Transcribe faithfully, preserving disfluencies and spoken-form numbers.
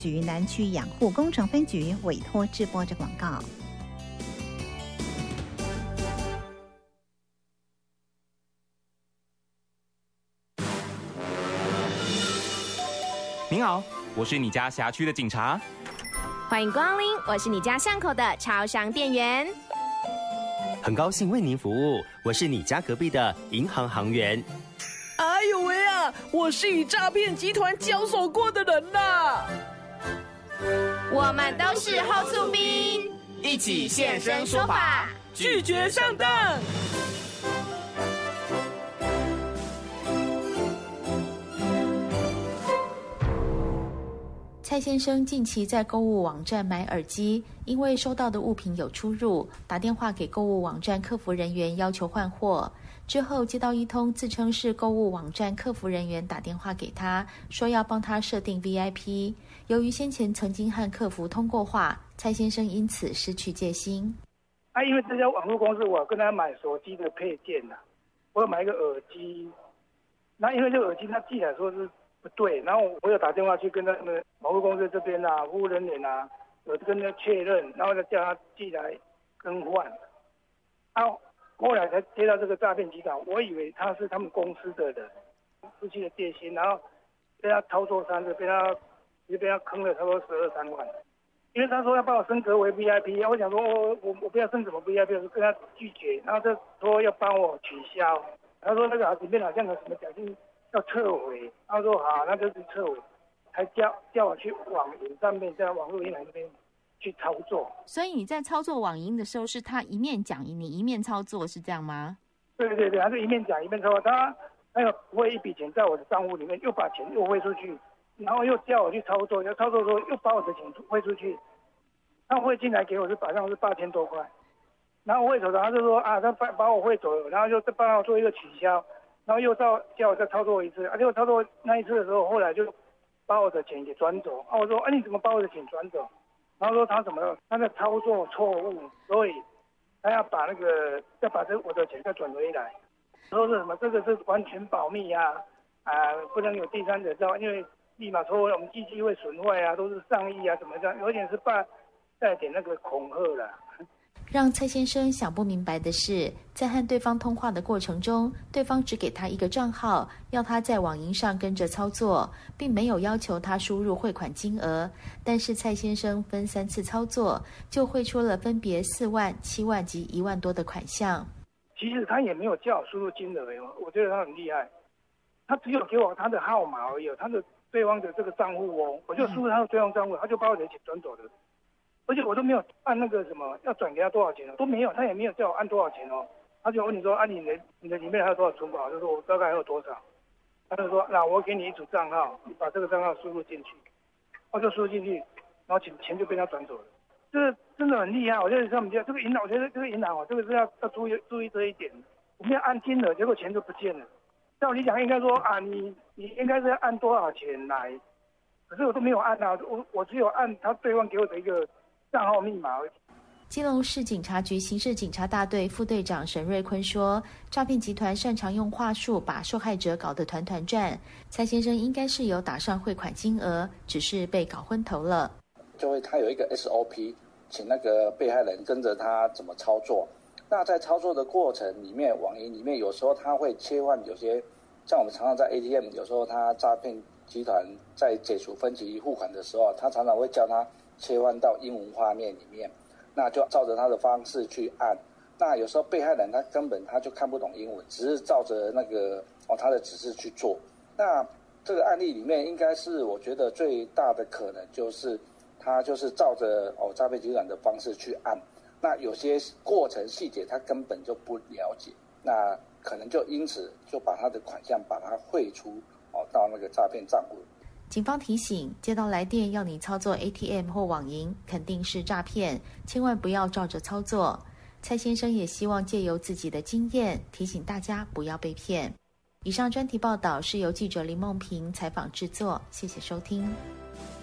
局南区养护工程分局委托制播这广告。 您好，我是你家辖区的警察。 欢迎光临，我是你家巷口的超商店员。 很高兴为您服务，我是你家隔壁的银行行员。 哎呦喂啊，我是与诈骗集团交手过的人啦。 我们都是后速兵， 一起现身说法， 拒绝上当。 蔡先生近期在购物网站买耳机，因为收到的物品有出入，打电话给购物网站客服人员要求换货。之后接到一通自称是购物网站客服人员打电话给他，说要帮他设定 V I P。由于先前曾经和客服通过话，蔡先生因此失去戒心。 啊，因为这家网络公司，我跟他买手机的配件呐、啊，我要买一个耳机，那因为这个耳机他寄来说是不对，然后我有打电话去跟他们网络公司这边啊，服务人员啊，有跟他确认，然后再叫他寄来更换。啊，后来才接到这个诈骗集团，我以为他是他们公司的人，失去了戒心，然后被他操作三次，被他就被他坑了差不多十二三万。因为他说要把我升格为 V I P， 我想说我我我不要升什么 V I P， 我就跟他拒绝，然后他说要帮我取消，他说那个里面好像有什么奖金要撤回，他说好，那就是撤回，还叫叫我去网银上面，在网络银行那边去操作。 所以你在操作网银的时候，是他一面讲你一面操作，是这样吗？ 对对对，他是一面讲一面操作，他那个汇一笔钱在我的账户里面，又把钱又汇出去，然后又叫我去操作，要操作的时候又把我的钱汇出去，他汇进来给我是好像是八千多块，然后汇走的他就说啊，他把把我汇走了，然后就再帮我做一个取消。然后又到叫我再操作一次，啊，结果操作那一次的时候，后来就把我的钱给转走。啊，我说，啊，你怎么把我的钱转走？然后说他怎么他的操作错误，所以他要把那个要把这我的钱再转回来。说是什么？这个是完全保密啊，啊，不能有第三者知道，因为立马说我们机器会损坏啊，都是上亿啊，怎么样？有点是带带点那个恐吓了。 让蔡先生想不明白的是，在和对方通话的过程中，对方只给他一个账号，要他在网银上跟着操作，并没有要求他输入汇款金额。但是蔡先生分三次操作，就汇出了分别四万、七万及一万多的款项。 其实他也没有叫我输入金额，我觉得他很厉害，他只有给我他的号码而已，他的对方的这个账户哦，我就输入他的对方账户，他就把我的钱转走了。而且我都没有按那个什么要转给他多少钱哦，都没有，他也没有叫我按多少钱哦。他就问你说，啊，你的你的里面还有多少存款？就说我大概还有多少。他就说，那我给你一组账号，你把这个账号输入进去，我就输入进去，然后钱钱就被他转走了。这个真的很厉害，我觉得他们家这个银行，我觉得这个银行哦，这个是要要注意注意这一点。我没有按金额，结果钱就不见了。照理讲应该说啊，你你应该是要按多少钱来，可是我都没有按啊，我我只有按他对方给我的一个账号密码而已。 基隆市警察局刑事警察大队副队长沈瑞坤说，诈骗集团擅长用话术把受害者搞得团团转，蔡先生应该是有打上汇款金额，只是被搞昏头了。 就会他有一个 S O P， 请那个被害人跟着他怎么操作。那在操作的过程里面，网银里面有时候他会切换，有些像我们常常在 A T M， 有时候他诈骗集团在解除分期付款的时候，他常常会叫他切换到英文画面里面，那就照着他的方式去按。那有时候被害人他根本他就看不懂英文，只是照着那个哦他的指示去做。那这个案例里面，应该是我觉得最大的可能就是他就是照着哦诈骗集团的方式去按。那有些过程细节他根本就不了解，那可能就因此就把他的款项把它汇出哦到那个诈骗账户。 警方提醒，接到来电要你操作 A T M 或网银，肯定是诈骗，千万不要照着操作。蔡先生也希望借由自己的经验，提醒大家不要被骗。以上专题报道是由记者林梦萍采访制作，谢谢收听。